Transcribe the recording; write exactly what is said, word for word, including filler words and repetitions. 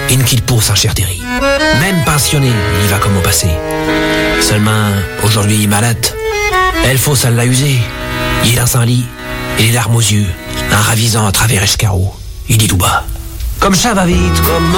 In quitte pour Saint-Cher-Terry. Même pensionné, il y va comme au passé. Seulement, aujourd'hui, il est malade. Elle faut, ça l'a usé. Il est dans son lit, et les larmes aux yeux, en ravisant à travers Escarreau. Il dit tout bas. Comme ça va vite, comme